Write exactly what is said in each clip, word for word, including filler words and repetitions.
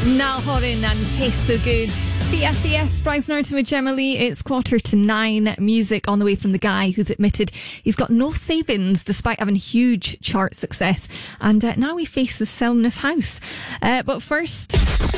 Niall Horan and Taste So Good. B F B S, Bryce Norton with Gemma Lee. It's quarter to nine. Music on the way from the guy who's admitted he's got no savings despite having huge chart success. And uh, now he faces selling his house. Uh, but first...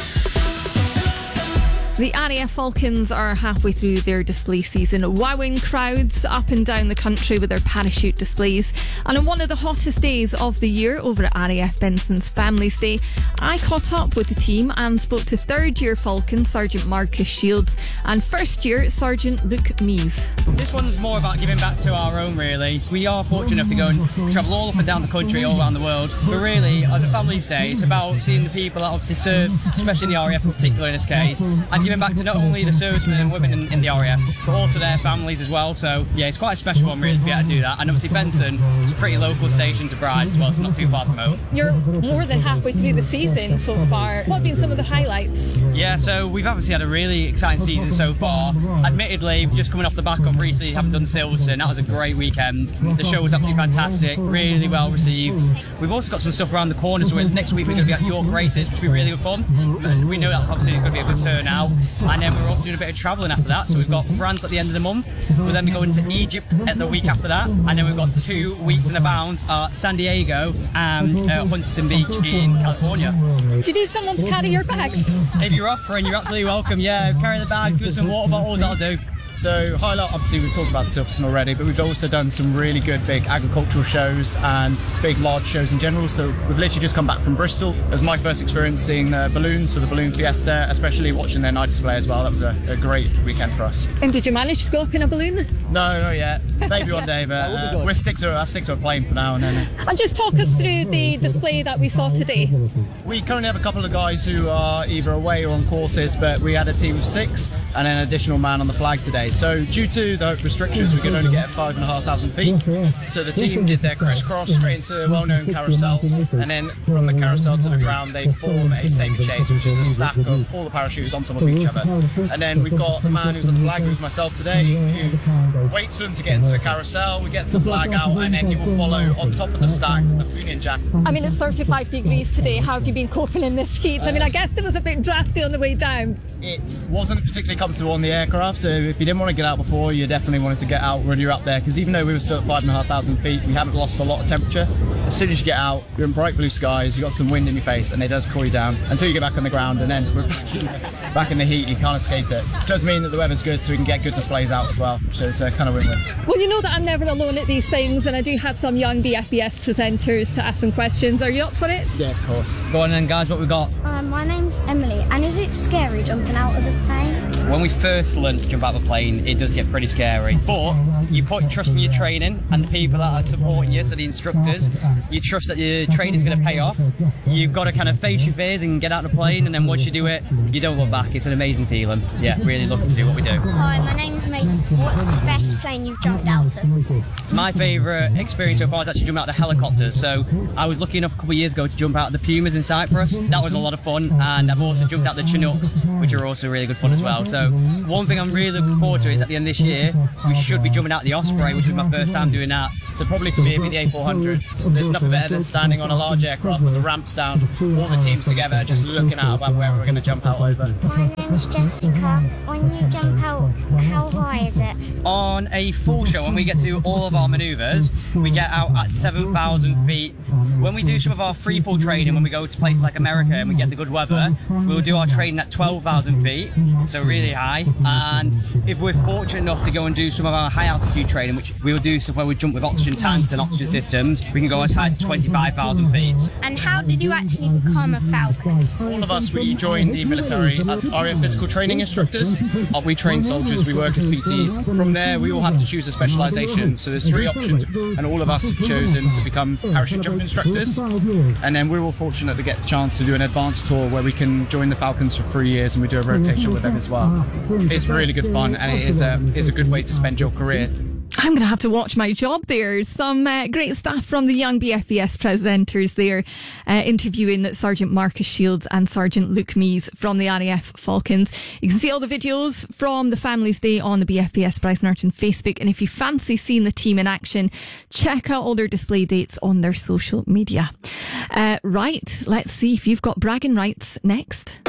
The R A F Falcons are halfway through their display season, wowing crowds up and down the country with their parachute displays. And on one of the hottest days of the year over at R A F Benson's Families Day, I caught up with the team and spoke to third year Falcon Sergeant Marcus Shields and first year Sergeant Luke Mees. This one's more about giving back to our own, really. So we are fortunate enough to go and travel all up and down the country, all around the world. But really, on the Families Day, it's about seeing the people that obviously serve, especially in the R A F in particular in this case, and giving back to not only the servicemen and women in, in the R A F, but also their families as well. So yeah, it's quite a special one really to be able to do that. And obviously Benson is a pretty local station to Bryce as well, so not too far from home. You're more than halfway through the season so far. What have been some of the highlights? Yeah, so we've obviously had a really exciting season so far. Admittedly, just coming off the back of recently having done Silverstone, that was a great weekend. The show was absolutely fantastic, really well received. We've also got some stuff around the corner, so next week we're going to be at York Races, which will be really good fun. We know that obviously it's going to be a good turnout. And then we're also doing a bit of travelling after that. So we've got France at the end of the month. We'll then be going to Egypt at the week after that. And then we've got two weeks in a bounce at San Diego and uh, Huntington Beach in California. Do you need someone to carry your bags? If you're offering, you're absolutely welcome. Yeah, carry the bags, give us some water bottles, that'll do. So highlight, obviously we've talked about Silverstone already, but we've also done some really good big agricultural shows and big large shows in general. So we've literally just come back from Bristol. It was my first experience seeing the balloons for the Balloon Fiesta, especially watching their night display as well. That was a, a great weekend for us. And did you manage to go up in a balloon? No, not yet. Maybe one day, but uh, we'll stick to I'll stick to a plane for now. And then. And just talk us through the display that we saw today. We currently have a couple of guys who are either away or on courses, but we had a team of six and an additional man on the flag today. So due to the restrictions, we could only get five and a half thousand feet. So the team did their crisscross straight into a well-known carousel, and then from the carousel to the ground, they form a sabre chase, which is a stack of all the parachutes on top of each other. And then we've got the man who's on the flag, who's myself today, who waits for them to get into the carousel. We get the flag out, and then he will follow on top of the stack, a Union Jack. I mean, it's thirty-five degrees today. How have you been coping in this heat? I mean, I guess it was a bit drafty on the way down. It wasn't particularly comfortable on the aircraft, so if you didn't want to get out before, you definitely wanted to get out when you're up there, because even though we were still at five and a half thousand feet, we haven't lost a lot of temperature. As soon as you get out, you're in bright blue skies, you've got some wind in your face, and it does cool you down until you get back on the ground, and then we're back in, back in the heat. You can't escape it. It does mean that the weather's good, so we can get good displays out as well, so it's a kind of win-win. Well, you know that I'm never alone at these things, and I do have some young B F B S presenters to ask some questions. Are you up for it? Yeah, of course. Go on then, guys, what we got? Um, my name's Emily, and is it scary jumping out of the plane? When we first learned to jump out of a plane, it does get pretty scary, but you put your trust in your training and the people that are supporting you, so the instructors. You trust that your training's going to pay off. You've got to kind of face your fears and get out of the plane, and then once you do it, you don't look back. It's an amazing feeling. Yeah, really looking to do what we do. Hi, my name's Mason. What's the best plane you've jumped out of? My favourite experience so far is actually jumping out of helicopters. So I was lucky enough a couple of years ago to jump out of the Pumas in Cyprus. That was a lot of fun, and I've also jumped out the Chinooks, which are also really good fun as well. So one thing I'm really looking forward to is at the end of this year, we should be jumping out the Osprey, which is my first time doing that. So probably for me it'd be the A four hundred. There's nothing better than standing on a large aircraft with the ramps down, all the teams together, just looking out about where we're going to jump out over. My name's Jessica. When you jump out, how high is it? On a full show, when we get to do all of our manoeuvres, we get out at seven thousand feet. When we do some of our free fall training, when we go to places like America and we get the good weather, we'll do our training at twelve thousand feet, so really high. And if we're fortunate enough to go and do some of our high altitude training, which we will do stuff where we jump with oxygen tanks and oxygen systems, we can go as high as twenty-five thousand feet. And how did you actually become a Falcon? All of us, we joined the military as R A F physical training instructors. Uh, We train soldiers, we work as P Ts. From there, we all have to choose a specialisation. So there's three options, and all of us have chosen to become parachute jumping instructors. And then we're all fortunate to get the chance to do an advanced tour where we can join the Falcons for three years, and we do a rotation with them as well. It's really good fun, and it is a, is a good way to spend your career. I'm going to have to watch my job there. Some uh, great stuff from the young B F B S presenters there, uh, interviewing Sergeant Marcus Shields and Sergeant Luke Mees from the R A F Falcons. You can see all the videos from the Families Day on the B F B S Bryce Norton Facebook. And if you fancy seeing the team in action, check out all their display dates on their social media. Uh, right, let's see if you've got bragging rights next.